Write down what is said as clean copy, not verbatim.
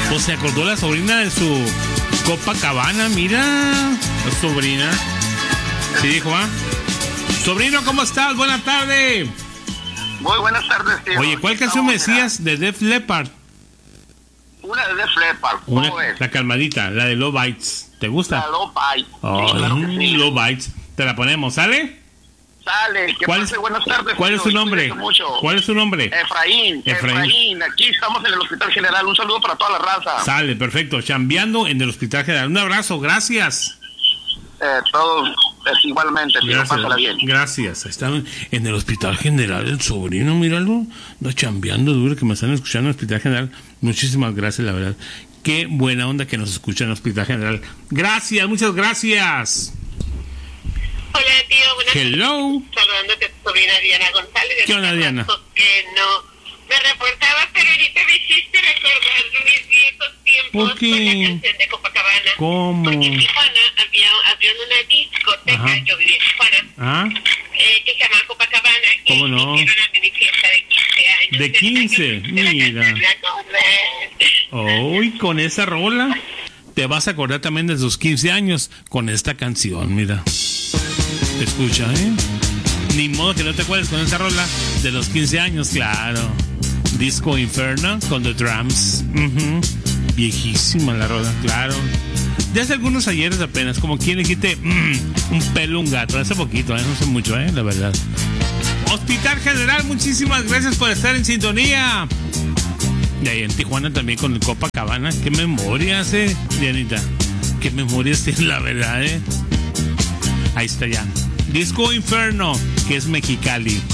Pues se acordó la sobrina de su Copacabana, mira. La sobrina. Sí dijo, ¿ah? Sobrino, ¿cómo estás? Buenas tardes. Muy buenas tardes, tío. Oye, ¿cuál canción me decías de Def Leppard? Una de Def Leppard. La calmadita, la de Low Bites. ¿Te gusta? La Low Bites. Oh, sí, claro que sí. Low Bites. Te la ponemos, ¿sale? Sale. Buenas tardes. ¿Cuál es tu nombre? ¿Cuál es tu nombre? Efraín. Aquí estamos en el Hospital General. Un saludo para toda la raza. Sale, perfecto. Chambeando en el Hospital General. Un abrazo, gracias. Todos igualmente. Pásala bien. Gracias. Están en el Hospital General. El sobrino, míralo. No chambeando duro, que me están escuchando en el Hospital General. Muchísimas gracias, la verdad. Qué buena onda que nos escuchan en el Hospital General. Gracias, muchas gracias. Hola, tío, buenas tardes. Hello. Saludándote a tu sobrina Diana González. ¿Qué onda, Diana? Que no me reportaba, pero ahorita me hiciste recordar mis viejos tiempos ¿Por qué? con la canción de Copacabana. ¿Cómo? Porque en Tijuana abrieron una discoteca, Ajá. yo viví en Tijuana, ¿Ah? que se llamaba Copacabana. ¿Cómo no? Hicieron una mini fiesta de 15 años. De 15, mira. Hoy con esa rola te vas a acordar también de sus 15 años con esta canción, mira. Te escucha, ¿eh? Ni modo que no te acuerdes con esa rola de los 15 años, claro. Disco Inferno con The Drums. Viejísima la rola, claro. De hace algunos ayeres apenas, como quien le quite un pelo a un gato. Hace poquito, no sé mucho, la verdad. Hospital General, muchísimas gracias por estar en sintonía. De ahí en Tijuana también con el Copacabana. Qué memorias, Dianita. Qué memorias tiene, la verdad, Ahí está ya. Disco Inferno, que es Mexicali.